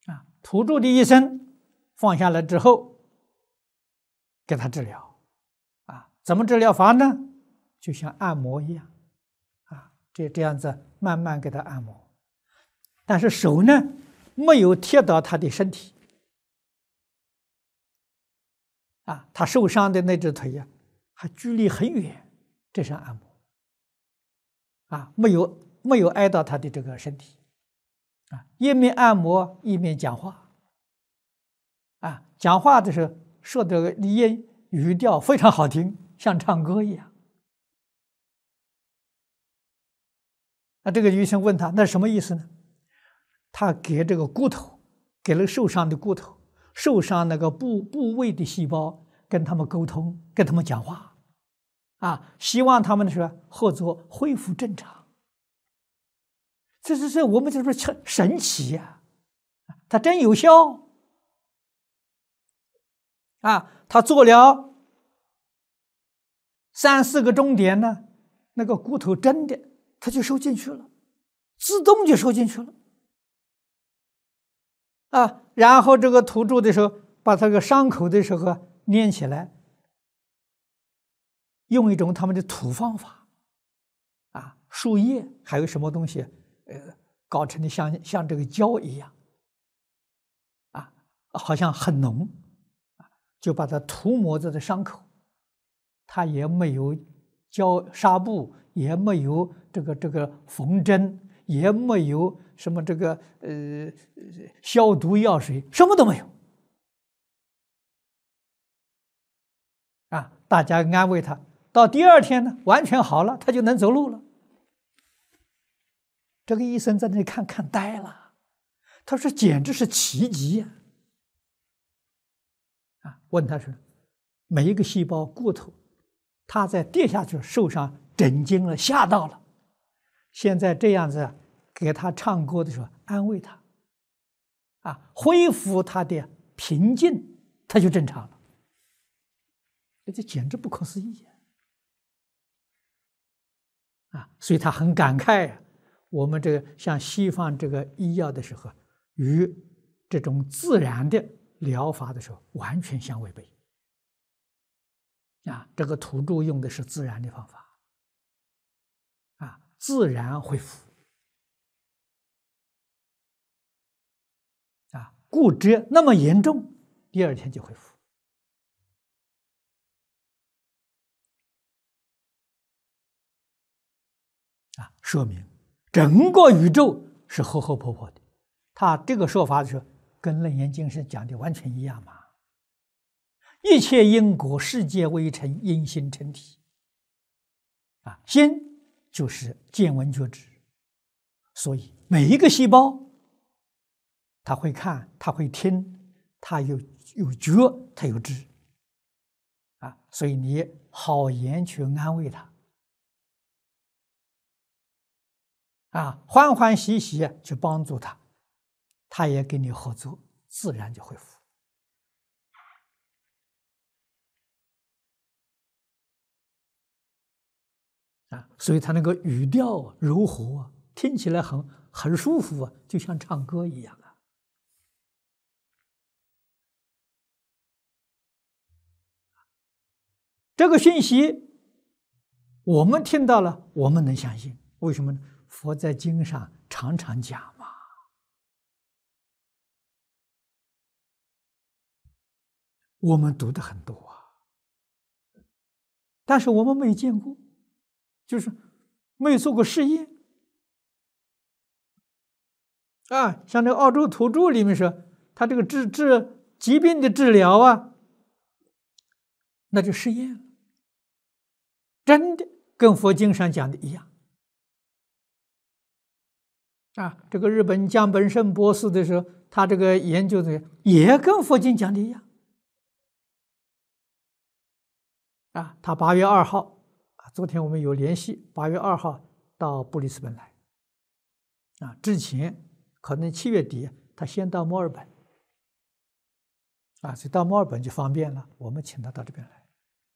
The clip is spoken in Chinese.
土著的医生放下来之后，给他治疗，怎么治疗法呢？就像按摩一样，这样子慢慢给他按摩，但是手呢没有贴到他的身体，他受伤的那只腿呀，还距离很远，这是按摩，没有挨到他的这个身体，一面按摩一面讲话，讲话的时候说的音语调非常好听，像唱歌一样。这个医生问他，那什么意思呢？他给这个骨头，给了受伤的骨头，受伤那个部位的细胞，跟他们沟通，跟他们讲话，希望他们的说合作恢复正常。这我们这不是神奇呀，它真有效他做了3、4个钟点呢，那个骨头真的它就收进去了，自动就收进去了然后这个土著的时候，把这个伤口的时候粘起来，用一种他们的土方法树叶还有什么东西搞成的像这个胶一样好像很浓就把它涂抹在伤口，它也没有纱布，也没有这个缝针，也没有什么这个消毒药水，什么都没有大家安慰他，到第2天呢完全好了，他就能走路了。这个医生在那里看呆了，他说简直是奇迹问他说，每一个细胞骨头，他在跌下去受伤震惊了，吓到了，现在这样子给他唱歌的时候安慰他恢复他的平静，他就正常了。这简直不可思议所以他很感慨我们这个像西方这个医药的时候，与这种自然的疗法的时候完全相违背这个土著用的是自然的方法自然恢复骨折那么严重，第2天就恢复说明整个宇宙是活活泼泼的。他这个说法的时候，跟《楞严经》是讲的完全一样嘛。一切因果，世界为成，因心成体心就是见闻觉知，所以每一个细胞，他会看，他会听，他有觉，他有知所以你好言去安慰他欢欢喜喜去帮助他，他也跟你合作，自然就恢复所以他那个语调柔和听起来很舒服就像唱歌一样这个讯息我们听到了，我们能相信，为什么呢？佛在经上常常讲嘛，我们读的很多但是我们没见过，就是没有做过实验像这个澳洲土著里面说，他这个治疾病的治疗那就实验了，真的跟佛经上讲的一样这个日本江本胜博士的时候，他这个研究的也跟佛经讲的一样他8月2号昨天我们有联系，8月2号到布里斯本来之前可能7月底他先到墨尔本所以到墨尔本就方便了，我们请他到这边来